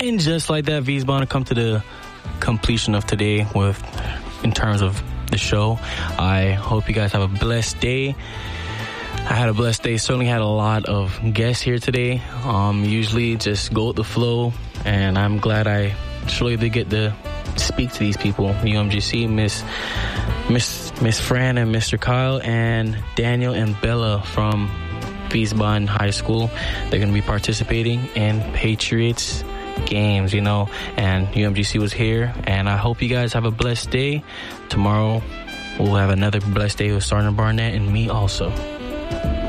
And just like that, Wiesbaden come to the completion of today in terms of the show. I hope you guys have a blessed day. I had a blessed day. Certainly had a lot of guests here today. Usually just go with the flow, and I'm glad I truly did get to speak to these people. UMGC, Miss Fran and Mr. Kyle, and Daniel and Bella from Wiesbaden High School. They're going to be participating in Patriots games, and UMGC was here, and I hope you guys have a blessed day. Tomorrow we'll have another blessed day with Sergeant Barnett and me also.